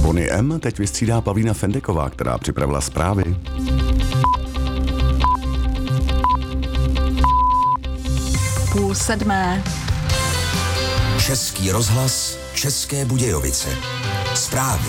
Bonnie M. teď vystřídá Pavlína Fendeková, která připravila zprávy. Půl sedmé. Český rozhlas, České Budějovice. Zprávy.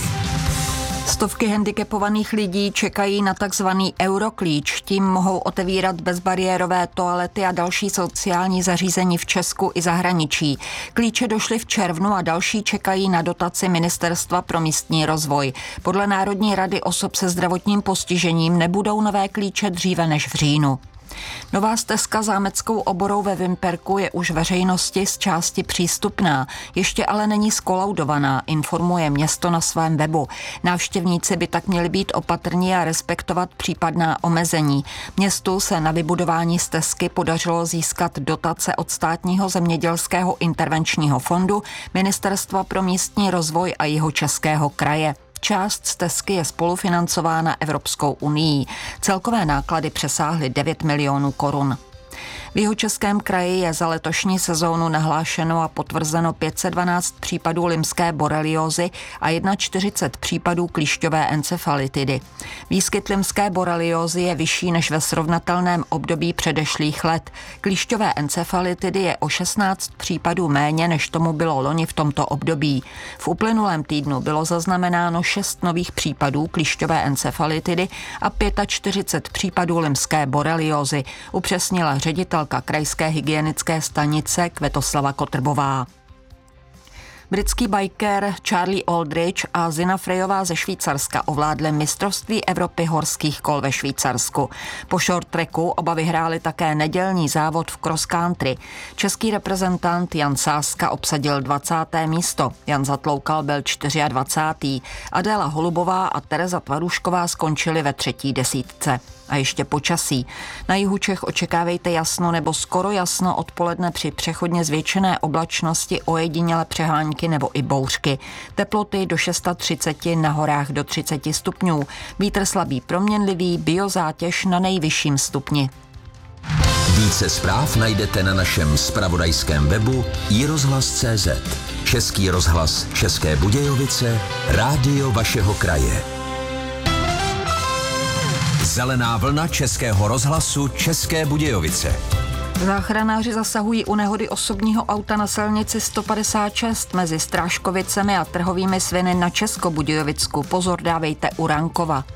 Stovky handicapovaných lidí čekají na takzvaný Euroklíč. Tím mohou otevírat bezbariérové toalety a další sociální zařízení v Česku i zahraničí. Klíče došly v červnu a další čekají na dotaci Ministerstva pro místní rozvoj. Podle Národní rady osob se zdravotním postižením nebudou nové klíče dříve než v říjnu. Nová stezka zámeckou oborou ve Vimperku je už veřejnosti z části přístupná, ještě ale není skolaudovaná, informuje město na svém webu. Návštěvníci by tak měli být opatrní a respektovat případná omezení. Městu se na vybudování stezky podařilo získat dotace od Státního zemědělského intervenčního fondu, Ministerstva pro místní rozvoj a Jihočeského kraje. Část stezky je spolufinancována Evropskou unií. Celkové náklady přesáhly 9 milionů korun. V Jihočeském kraji je za letošní sezónu nahlášeno a potvrzeno 512 případů lymské boreliózy a 41 případů klíšťové encefalitidy. Výskyt lymské boreliózy je vyšší než ve srovnatelném období předešlých let. Klíšťové encefalitidy je o 16 případů méně, než tomu bylo loni v tomto období. V uplynulém týdnu bylo zaznamenáno 6 nových případů klíšťové encefalitidy a 45 případů lymské boreliózy, upřesnila ředitelka krajské hygienické stanice Květoslava Kotrbová. Britský biker Charlie Aldridge a Zina Frejová ze Švýcarska ovládli mistrovství Evropy horských kol ve Švýcarsku. Po short tracku oba vyhráli také nedělní závod v cross country. Český reprezentant Jan Sáska obsadil 20. místo, Jan Zatloukal byl 24. Adéla Holubová a Tereza Tvarušková skončili ve 3. desítce. A ještě počasí. Na jihu Čech očekávejte jasno nebo skoro jasno odpoledne při přechodně zvětšené oblačnosti, ojediněle přehánky nebo i bouřky. Teploty do 630, na horách do 30 stupňů. Vítr slabý proměnlivý, biozátěž na nejvyšším stupni. Více zpráv najdete na našem zpravodajském webu iRozhlas.cz. Český rozhlas České Budějovice, rádio vašeho kraje. Zelená vlna Českého rozhlasu České Budějovice. Záchranáři zasahují u nehody osobního auta na silnici 156 mezi Strážkovicemi a Trhovými Sviny na Českobudějovicku. Pozor dávejte u Rankova.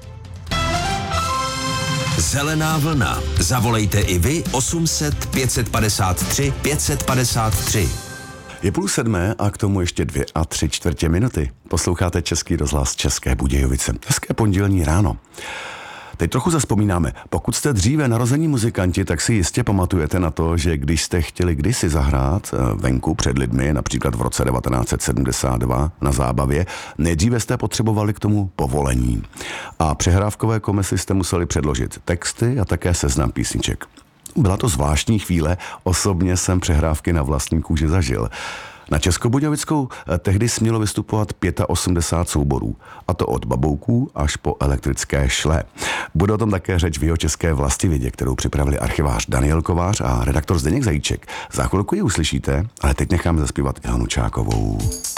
Zelená vlna. Zavolejte i vy 800 553 553. Je 6:30 a k tomu ještě 2 3/4 minuty. Posloucháte Český rozhlas České Budějovice. Hezké pondělní ráno. Teď trochu zazpomínáme. Pokud jste dříve narození muzikanti, tak si jistě pamatujete na to, že když jste chtěli kdysi zahrát venku před lidmi, například v roce 1972 na zábavě, nejdříve jste potřebovali k tomu povolení. A přehrávkové komisi jste museli předložit texty a také seznam písniček. Byla to zvláštní chvíle, osobně jsem přehrávky na vlastní kůži zažil. Na Českobudějovickou tehdy smělo vystupovat 85 souborů, a to od babouků až po elektrické šle. Bude o tom také řeč v Jihočeské Vlastivědě, kterou připravili archivář Daniel Kovář a redaktor Zdeněk Zajíček. Za chvilku ji uslyšíte, ale teď necháme zaspívat Ilonu Čákovou.